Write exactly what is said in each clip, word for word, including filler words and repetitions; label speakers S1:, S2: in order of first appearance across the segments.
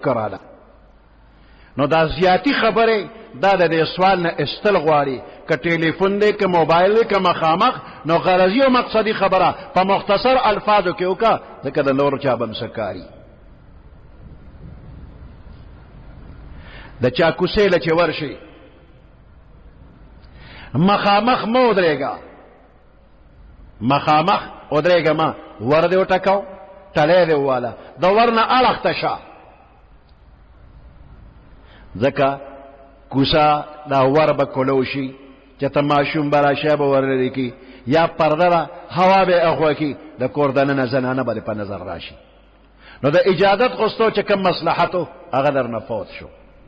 S1: کراله. نو دا زیاتی خبره دا د دې سوال نه استل غواړي که ټلیفون دی که موبایل دی که مخامخ، نو غرضي او مقصدي خبره په مختصر الفاظو کې وکړه، ځکه د نور چا به مسکاري. د چا کوسې له چې ورشي مخامخ مه ودرېږه، مخامخ ودرېږه ما ور دې وټکاو، ټلی دې وواله، د ور نه اړخ ته شه، ځکه کوسه دا ور به کلو شي چې ته ماشوم به راشی به ور لرې کي، یا پرده ده هوا به اخوا کي، د کور دننه زنانه به دې په نظر راشي. نو د اجازت غوښتو چې کوم مصلحتو هغه درنه فوت شو.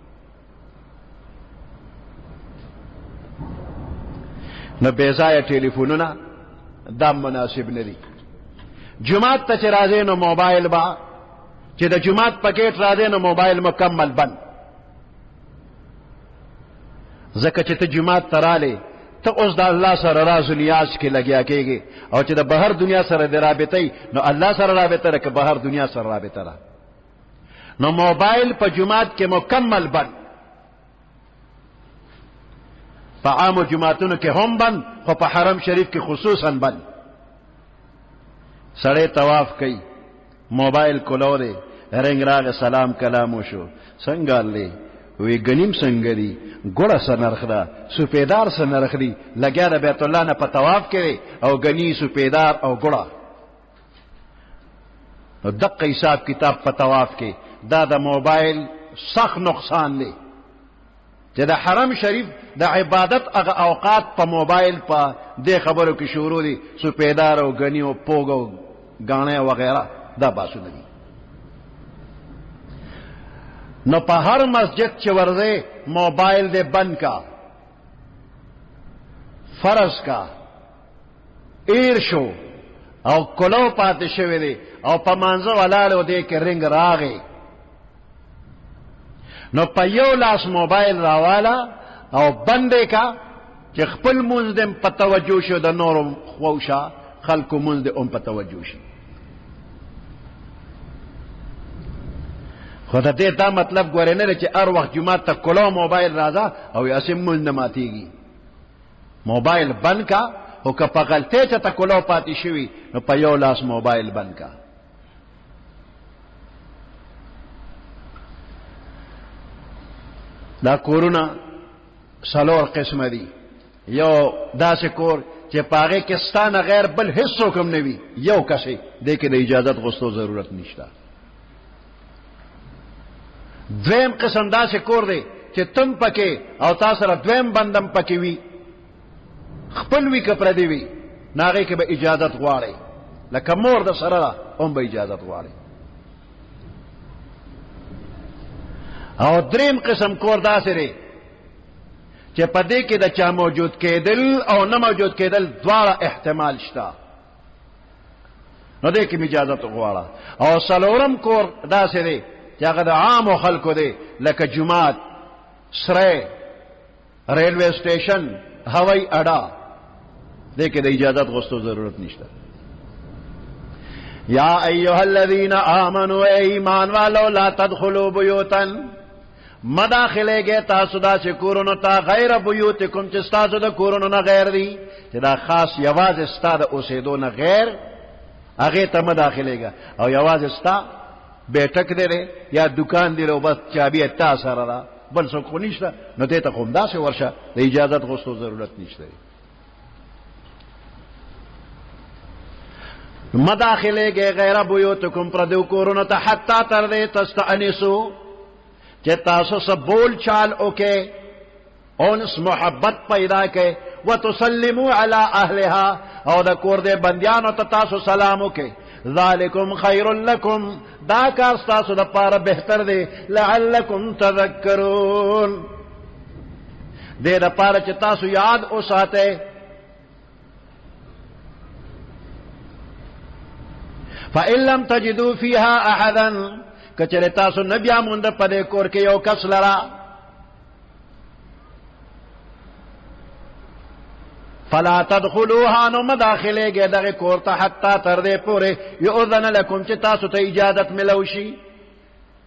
S1: نو بېځایه ټلیفونونه دا مناسب نه دي. جماعت ته چې راځې نو موبایل به چې د جماعت پکیټ راځې نو موبایل مکمل بند، ځکه چې ته جماعت ته رالې ته اوس د الله سره راز و نیاز کې لګیا کېږي، او چې د بهر دنیا سره د رابطې نو الله سره رابطه ده که بهر دنیا سره رابطه ده. نو موبایل په جماعت کې مکمل بند، په عامو جماعتونو کې هم بند، خو په حرم شریف کې خصوصا بند. سړی طواف کوي موبایل کولو دی، رنګ راغ سلام کلام وشو، څنګه حال وی گنیم څنګه دی، ګوړه څه نرخ ده، سپیدار څه نرخ دی، لګیا د بیت الله نه په طواف کې او گنی سپیدار او ګوړه. نو دقه حساب کتاب په طواف کې دا د موبایل سخت نقصان دی چې د حرم شریف د عبادت هغه اوقات په موبایل په دې خبرو کې شروع دي، سپیدار او گنی او پوګ او غاڼه وغیرہ دا باسونه دي. نو په هر مسجد چې ورځې موبایل دې بند کا، فرض کا، ایر شو او کلو پاتې شوی دی او په مانځه ولاړ دی کې رنګ راغی، نو په یو لاس موبایل راواله او بندې کا چې خپل مونځ دې په توجه شو، د نورو خوښه خلکو مونځ دې هم په توجه شي. خو د دې دا مطلب ګورې نه دی چې هر وخت جماعت ته کلو موبایل راځه او یاسې مونځ نه ماتېږي. موبایل بند کا، خو که په غلطۍ چې ته کلو پاتې شوي نو په یو لاس موبایل بند کا. دا کورونه څلور قسمه دي. یو داسې کور چې په هغې کې ستا نه غیر بل هېڅ څوک هم نه وي، یو کس یې، دې کې د اجازت غوښتو ضرورت نشته. دویم قسم داسې کور دی چې تم پکې او تا سره دویم بندم پکې وي، خپل وي که پردي وي، نو هغې کې به اجازت غواړئ، لکه مور د سره ده هم به اجازت غواړئ. او دریم قسم کور داسې دی چې په دې کې د چا موجود کېدل او نه موجود کېدل دواړه احتمال شته، نو دې کې اجازت غواړه. او څلورم کور داسې دی چې هغه د عامو خلکو دی، لکه جماعت، سرای، ریلوے سټیشن، هوایي اډه، دې کې د اجازت غوښتو ضرورت نشته. یا ایها الذین آمنوا ای ایمان والو لا تدخلوا بیوتا، مداخله گئے تاسو دا چې کورونو ته غیر بیوتکم چې ستاسو د کورونو نه غیر دي، چې دا خاص یوازې ستا د اوسېدو نه غیر، هغې ته مداخله گا، او یوازې ستا بیٹک دی دی یا دکان دی او بس چابی تا سره ده، بل څوک خو نشته، نو دې ته خو همداسې ورشه، د اجازت غوښتو ضرورت نشته. مداخله گئے غیر بیوتکم پردو کورونو ته حتی تر دې تستأنسو چې تاسو سره بول چال اوکے، اونس محبت پیدا کې، وتسلموا علی اهلها، او د کور دې بندیانو ته تاسو سلام وکې. ذالکم خیر لکم، دا کار ستاسو دپاره بهتر دی، لعلکم تذکرون، دې دپاره چې تاسو یاد وساتئ. فإن لم تجدوا فيها أحدا، کچره تاسو نه بیا مونږ په دې کور کې یو کس لرا، فلا تدخلوها، نو مداخله گئے دغه کور ته حتی تر دې پورې یؤذن لکم چې تاسو ته اجازت ملو شي،